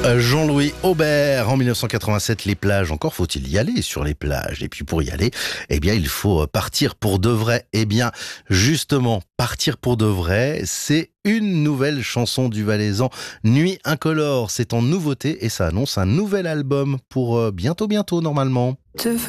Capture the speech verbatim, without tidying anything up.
Euh, Jean-Louis Aubert, en mille neuf cent quatre-vingt-sept, les plages, encore faut-il y aller sur les plages. Et puis pour y aller, eh bien il faut partir pour de vrai. Eh bien justement, partir pour de vrai, c'est une nouvelle chanson du Valaisan, Nuit incolore. C'est en nouveauté et ça annonce un nouvel album pour euh, bientôt bientôt normalement.